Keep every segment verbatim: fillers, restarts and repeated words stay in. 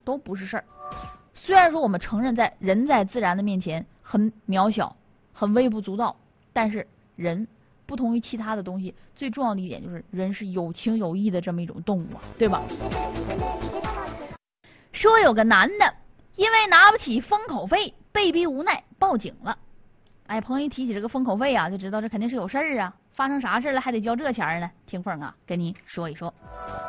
都不是事儿。虽然说我们承认在人在自然的面前很渺小，很微不足道，但是人不同于其他的东西，最重要的一点就是人是有情有义的这么一种动物啊，对吧？说有个男的因为拿不起封口费，被逼无奈报警了。哎，朋友一提起这个封口费啊，就知道这肯定是有事儿啊，发生啥事了还得交这钱呢？听凤啊跟您说一说。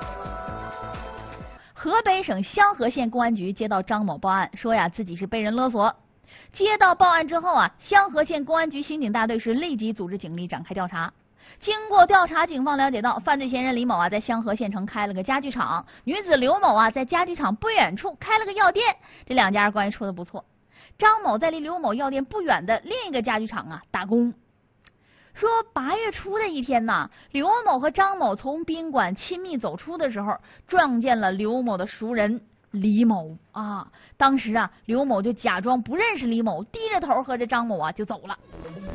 河北省香河县公安局接到张某报案，说呀自己是被人勒索。接到报案之后啊，香河县公安局刑警大队是立即组织警力展开调查。经过调查，警方了解到，犯罪嫌疑人李某啊在香河县城开了个家具厂，女子刘某啊在家具厂不远处开了个药店，这两家关系处得不错。张某在离刘某药店不远的另一个家具厂啊打工。说八月初的一天呐，刘某和张某从宾馆亲密走出的时候，撞见了刘某的熟人李某啊。当时啊，刘某就假装不认识李某，低着头和这张某啊就走了。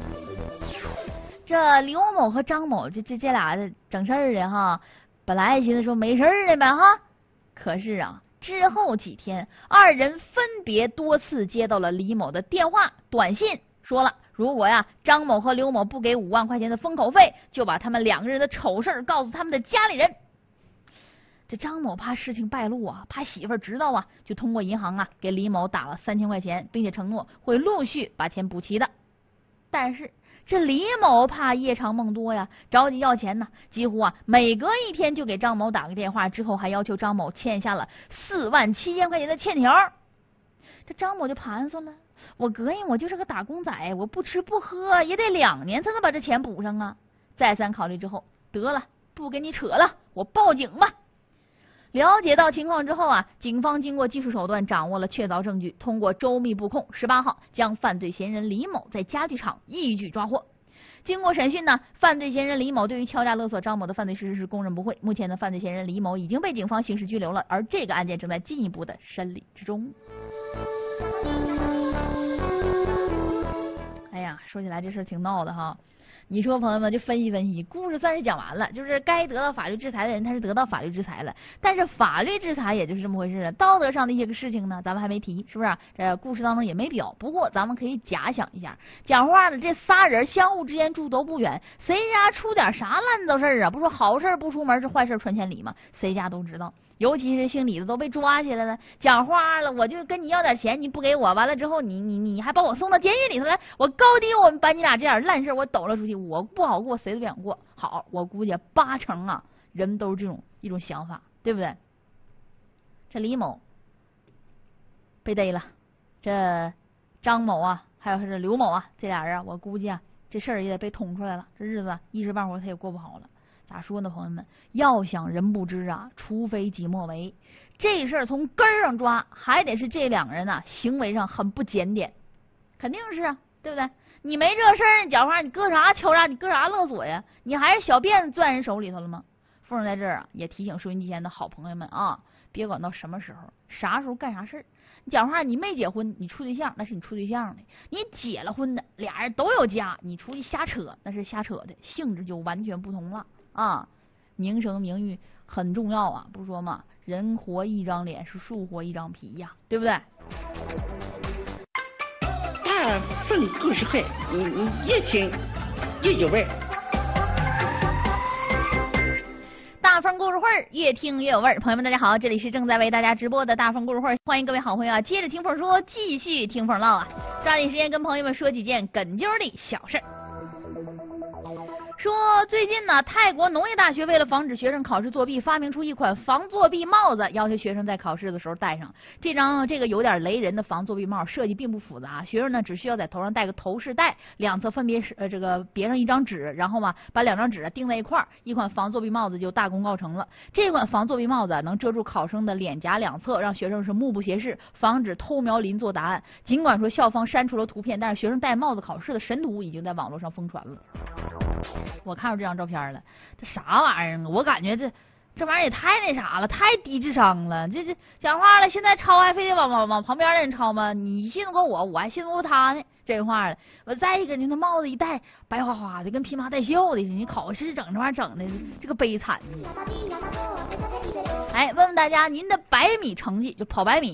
这刘某和张某这这这俩整事儿的哈，本来寻思说没事儿的呗哈，可是啊，之后几天，二人分别多次接到了李某的电话、短信，说了如果呀张某和刘某不给五万块钱的封口费，就把他们两个人的丑事告诉他们的家里人。这张某怕事情败露啊，怕媳妇儿知道啊，就通过银行啊给李某打了三千块钱，并且承诺会陆续把钱补齐的。但是这李某怕夜长梦多呀，着急要钱呢，几乎啊每隔一天就给张某打个电话，之后还要求张某欠下了四万七千块钱的欠条。这张某就盘算了，我膈应，我就是个打工仔，我不吃不喝也得两年才能把这钱补上啊。再三考虑之后，得了，不跟你扯了，我报警吧。了解到情况之后啊，警方经过技术手段掌握了确凿证据，通过周密布控，十八号将犯罪嫌疑人李某在家具厂一举抓获。经过审讯呢，犯罪嫌疑人李某对于敲诈勒索张某的犯罪事实是供认不讳。目前的犯罪嫌疑人李某已经被警方刑事拘留了，而这个案件正在进一步的审理之中。哎呀，说起来这事挺闹的哈。你说朋友们就分析分析，故事算是讲完了，就是该得到法律制裁的人他是得到法律制裁了，但是法律制裁也就是这么回事了，道德上的一些个事情呢咱们还没提，是不是？这故事当中也没表。不过咱们可以假想一下，讲话呢这仨人相互之间住都不远，谁家出点啥烂糟事儿啊，不说好事不出门是坏事传千里吗？谁家都知道，尤其是姓李的都被抓起来了，讲话了我就跟你要点钱，你不给我，完了之后你你你还把我送到监狱里头来，我高低我把你俩这点烂事我抖了出去，我不好过谁都不想过。好，我估计八成啊人都是这种一种想法，对不对？这李某被逮了，这张某啊还有这刘某啊这俩人啊，我估计啊这事儿也得被捅出来了，这日子一时半会儿他也过不好了。咋说呢，朋友们，要想人不知啊，除非己莫为。这事儿从根儿上抓，还得是这两个人啊行为上很不检点，肯定是啊，对不对？你没这事儿，你讲话你搁啥敲诈，你搁啥勒索呀？你还是小辫子攥人手里头了吗？凤在这儿啊，也提醒收音机前的好朋友们啊，别管到什么时候、啥时候干啥事儿。你讲话，你没结婚，你处对象那是你处对象的；你结了婚的，俩人都有家，你出去瞎扯那是瞎扯的，性质就完全不同了。啊，名声名誉很重要啊，不说嘛，人活一张脸是树活一张皮呀，对不对？ 大份故事会，你你越听越有味儿。 大风故事会越听越有味儿，朋友们大家好，这里是正在为大家直播的大风故事会，欢迎各位好朋友啊，接着听凤说，继续听凤唠啊，抓紧时间跟朋友们说几件梗揪的小事儿。说最近呢，泰国农业大学为了防止学生考试作弊，发明出一款防作弊帽子，要求学生在考试的时候戴上。这张这个有点雷人的防作弊帽设计并不复杂，学生呢只需要在头上戴个头饰带，两侧分别是呃这个别上一张纸，然后嘛把两张纸钉在一块儿，一款防作弊帽子就大功告成了。这款防作弊帽子能遮住考生的脸颊两侧，让学生是目不斜视，防止偷瞄邻座答案。尽管说校方删除了图片，但是学生戴帽子考试的神图已经在网络上疯传了。我看到这张照片了，这啥玩意儿啊？我感觉这这玩意儿也太那啥了，太低智商了。这这讲话了，现在抄还非得往往往旁边的人抄吗？你信得过我，我还信得过他呢。这话了，我再一个，你那帽子一戴，白花花的，跟披麻戴孝的似的。你考试整这玩意儿整的，这个悲惨。哎，问问大家，您的百米成绩就跑百米